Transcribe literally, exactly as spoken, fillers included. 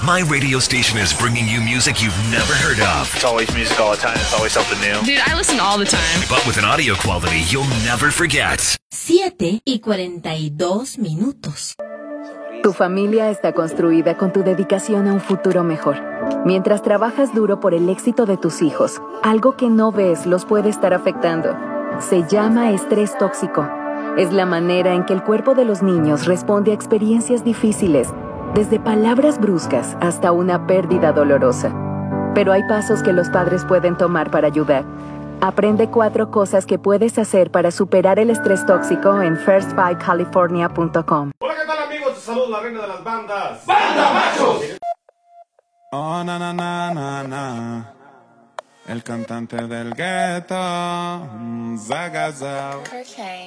My radio station is bringing you music you've never heard of. It's always music all the time. It's always something new. Dude, I listen all the time. But with an audio quality you'll never forget. siete y cuarenta y dos minutos. Tu familia está construida con tu dedicación a un futuro mejor. Mientras trabajas duro por el éxito de tus hijos, algo que no ves los puede estar afectando. Se llama estrés tóxico. Es la manera en que el cuerpo de los niños responde a experiencias difíciles, desde palabras bruscas hasta una pérdida dolorosa. Pero hay pasos que los padres pueden tomar para ayudar. Aprende cuatro cosas que puedes hacer para superar el estrés tóxico en first five california punto com. Hola, ¿qué tal, amigos? Te saludo la reina de las bandas. ¡Banda Machos! Oh, na, na, na, na, na. El cantante del gueto, mm, Zagazao. Okay.